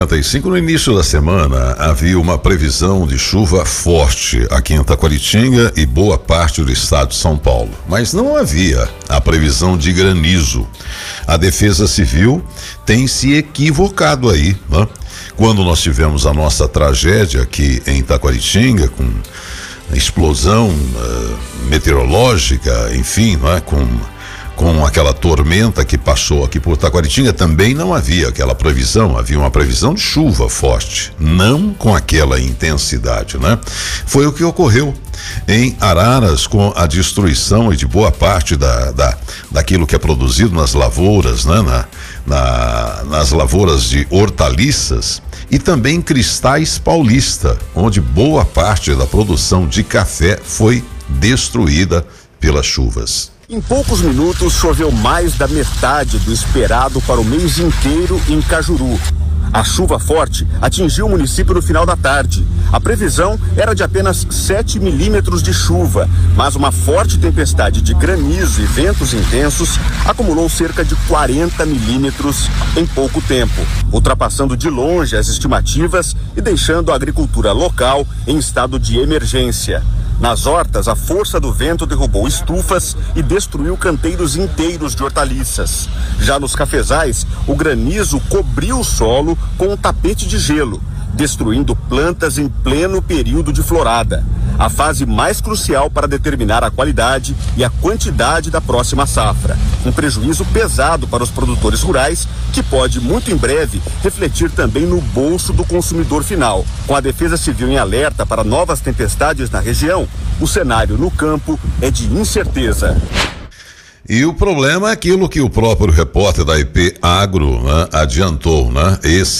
No início da semana havia uma previsão de chuva forte aqui em Taquaritinga e boa parte do estado de São Paulo, mas não havia a previsão de granizo. A Defesa Civil tem se equivocado aí, né? Quando nós tivemos a nossa tragédia aqui em Taquaritinga com explosão meteorológica, enfim, né? Com aquela tormenta que passou aqui por Taquaritinga, também não havia aquela previsão, havia uma previsão de chuva forte, não com aquela intensidade, né? Foi o que ocorreu em Araras com a destruição de boa parte daquilo que é produzido nas lavouras, né? Nas lavouras de hortaliças e também em Cristais Paulista, onde boa parte da produção de café foi destruída pelas chuvas. Em poucos minutos, choveu mais da metade do esperado para o mês inteiro em Cajuru. A chuva forte atingiu o município no final da tarde. A previsão era de apenas 7 milímetros de chuva, mas uma forte tempestade de granizo e ventos intensos acumulou cerca de 40 milímetros em pouco tempo, ultrapassando de longe as estimativas e deixando a agricultura local em estado de emergência. Nas hortas, a força do vento derrubou estufas e destruiu canteiros inteiros de hortaliças. Já nos cafezais, o granizo cobriu o solo com um tapete de gelo, destruindo plantas em pleno período de florada. A fase mais crucial para determinar a qualidade e a quantidade da próxima safra. Um prejuízo pesado para os produtores rurais, que pode, muito em breve, refletir também no bolso do consumidor final. Com a Defesa Civil em alerta para novas tempestades na região, o cenário no campo é de incerteza. E o problema é aquilo que o próprio repórter da IP Agro, né, adiantou, né?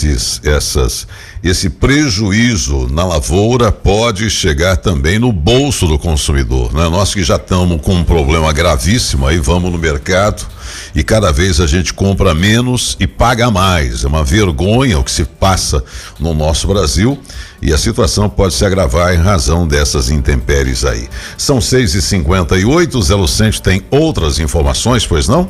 Esse prejuízo na lavoura pode chegar também no bolso do consumidor, né? Nós que já estamos com um problema gravíssimo, aí vamos no mercado e cada vez a gente compra menos e paga mais. É uma vergonha o que se passa no nosso Brasil e a situação pode se agravar em razão dessas intempéries aí. São 6h58, o Zé Lucente tem outras informações, pois não?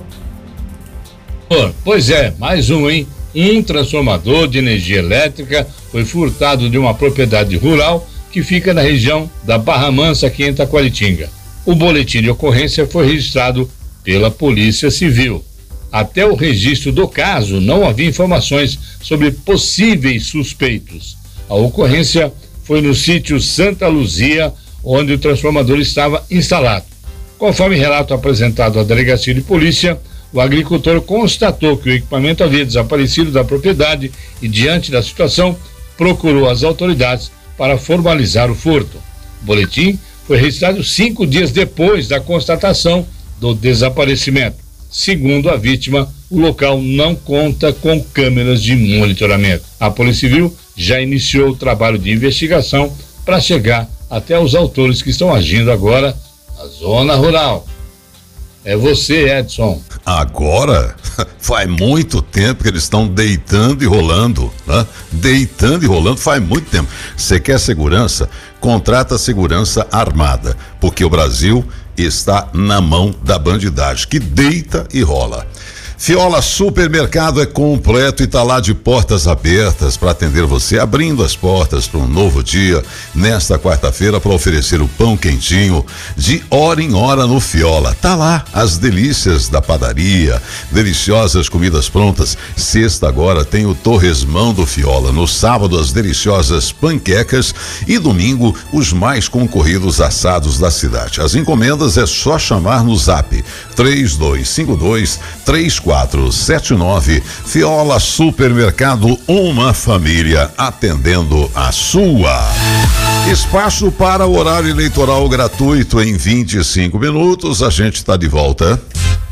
Pois é, mais um, hein? Um transformador de energia elétrica foi furtado de uma propriedade rural que fica na região da Barra Mansa, aqui em Taquaritinga. O boletim de ocorrência foi registrado pela Polícia Civil. Até o registro do caso, não havia informações sobre possíveis suspeitos. A ocorrência foi no sítio Santa Luzia, onde o transformador estava instalado. Conforme relato apresentado à delegacia de polícia, o agricultor constatou que o equipamento havia desaparecido da propriedade e, diante da situação, procurou as autoridades para formalizar o furto. O boletim foi registrado 5 dias depois da constatação do desaparecimento. Segundo a vítima, o local não conta com câmeras de monitoramento. A Polícia Civil já iniciou o trabalho de investigação para chegar até os autores que estão agindo agora na zona rural. É você, Edson. Agora? Faz muito tempo que eles estão deitando e rolando, né? Deitando e rolando faz muito tempo. Você quer segurança? Contrata segurança armada, porque o Brasil está na mão da bandidagem, que deita e rola. Fiola Supermercado é completo e está lá de portas abertas para atender você, abrindo as portas para um novo dia nesta quarta-feira para oferecer o pão quentinho de hora em hora no Fiola. Tá lá as delícias da padaria, deliciosas comidas prontas. Sexta agora tem o torresmão do Fiola, no sábado as deliciosas panquecas e domingo os mais concorridos assados da cidade. As encomendas é só chamar no Zap 3252-3479. Fiola Supermercado, uma família atendendo a sua. Espaço para o horário eleitoral gratuito em 25 minutos. A gente está de volta.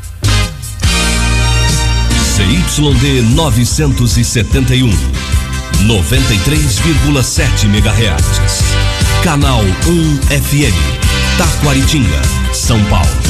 CYD 971, 93,7 MHz. Canal 1 FM, Taquaritinga, São Paulo.